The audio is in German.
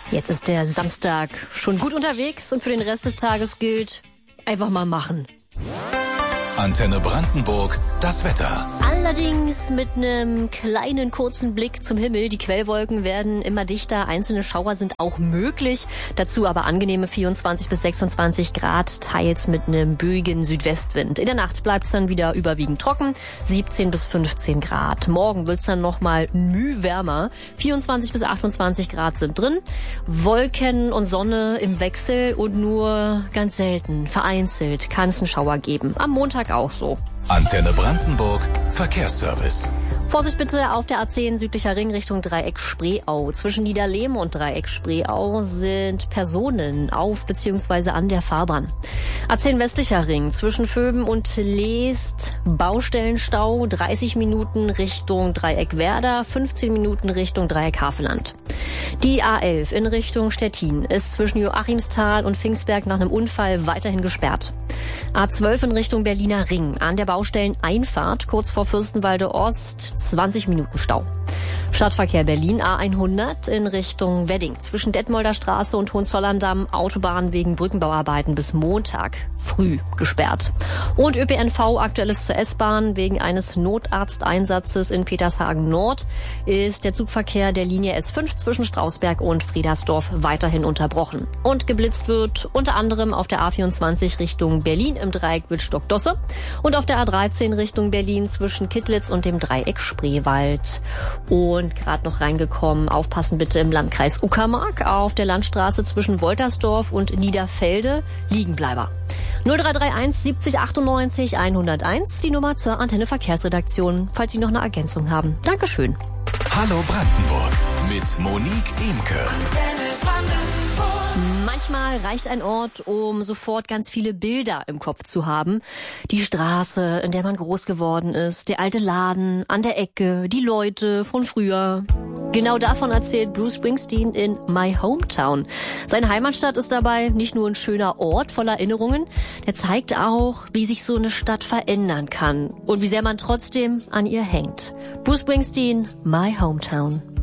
Jetzt ist der Samstag schon gut unterwegs und für den Rest des Tages gilt, einfach mal machen. Antenne Brandenburg, das Wetter. Allerdings mit einem kleinen kurzen Blick zum Himmel. Die Quellwolken werden immer dichter. Einzelne Schauer sind auch möglich. Dazu aber angenehme 24 bis 26 Grad, teils mit einem böigen Südwestwind. In der Nacht bleibt es dann wieder überwiegend trocken. 17 bis 15 Grad. Morgen wird es dann nochmal müh wärmer. 24 bis 28 Grad sind drin. Wolken und Sonne im Wechsel und nur ganz selten, vereinzelt, kann es einen Schauer geben. Am Montag auch so. Antenne Brandenburg, Verkehrsservice. Vorsicht bitte auf der A10 südlicher Ring Richtung Dreieck Spreeau. Zwischen Niederlehme und Dreieck Spreeau sind Personen auf bzw. an der Fahrbahn. A10 westlicher Ring zwischen Vöben und Leest Baustellenstau, 30 Minuten Richtung Dreieck Werder, 15 Minuten Richtung Dreieck Havelland. Die A11 in Richtung Stettin ist zwischen Joachimsthal und Pfingstberg nach einem Unfall weiterhin gesperrt. A12 in Richtung Berliner Ring an der Baustelleneinfahrt kurz vor Fürstenwalde Ost 20 Minuten Stau. Stadtverkehr Berlin A100 in Richtung Wedding zwischen Detmolder Straße und Hohenzollern-Damm Autobahn wegen Brückenbauarbeiten bis Montag früh gesperrt. Und ÖPNV aktuelles zur S-Bahn wegen eines Notarzteinsatzes in Petershagen Nord ist der Zugverkehr der Linie S5 zwischen Strausberg und Friedersdorf weiterhin unterbrochen. Und geblitzt wird unter anderem auf der A24 Richtung Berlin im Dreieck Wittstock-Dosse und auf der A13 Richtung Berlin zwischen Kittlitz und dem Dreieck Spreewald. Und gerade noch reingekommen, aufpassen bitte im Landkreis Uckermark auf der Landstraße zwischen Woltersdorf und Niederfelde, Liegenbleiber. 0331 70 98 101, die Nummer zur Antenne Verkehrsredaktion, falls Sie noch eine Ergänzung haben. Dankeschön. Hallo Brandenburg mit Monique Imke. Manchmal reicht ein Ort, um sofort ganz viele Bilder im Kopf zu haben. Die Straße, in der man groß geworden ist, der alte Laden an der Ecke, die Leute von früher. Genau davon erzählt Bruce Springsteen in My Hometown. Seine Heimatstadt ist dabei nicht nur ein schöner Ort voller Erinnerungen, der zeigt auch, wie sich so eine Stadt verändern kann und wie sehr man trotzdem an ihr hängt. Bruce Springsteen, My Hometown.